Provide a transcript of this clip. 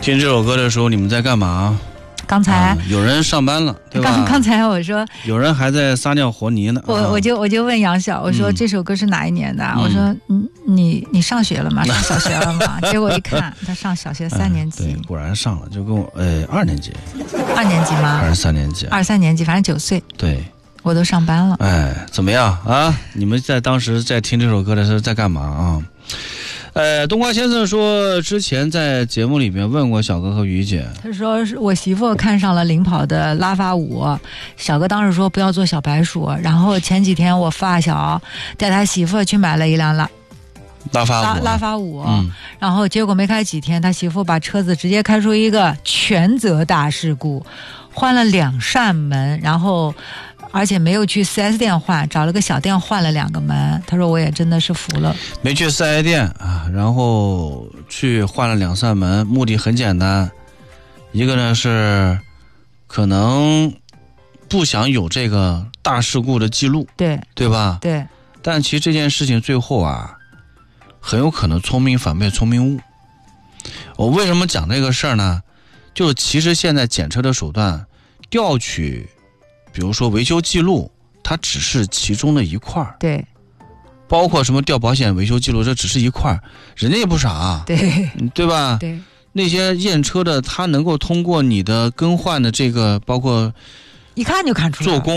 听这首歌的时候，你们在干嘛？ 刚才、 有人上班了，对吧？ 刚才我说， 有人还在撒尿和泥呢。 我就问杨晓，我说、这首歌是哪一年的？我说你上学了吗？上小学了吗？结果一看，他上小学3年级。 对，果然上了，就跟我2年级。 2年级吗？ 还是3年级 ？2、3年级，反正9岁。 对。 我都上班了。 怎么样啊？你们当时在听这首歌的时候在干嘛啊？冬瓜先生说，之前在节目里面问过小哥和于姐， 他说我媳妇看上了领跑的拉法舞，小哥当时说不要做小白鼠，然后前几天我发小带他媳妇去买了一辆拉法舞，然后结果没开几天，他媳妇把车子直接开出一个全责大事故，换了2扇门，然后而且没有去 4S 店换，找了个小店换了2个门。他说我也真的是服了， 没去 4S 店啊，然后去换了2扇门，目的很简单，一个呢是可能不想有这个大事故的记录，对吧？ 对。 但其实这件事情最后啊，很有可能聪明反被聪明误。我为什么讲这个事儿呢？就是其实现在检测的手段调取比如说维修记录，它只是其中的一块， 对， 包括什么调保险维修记录，这只是一块，人家也不傻，对吧？ 对， 那些验车的，他能够通过你的更换的这个，包括一看就看出来做工。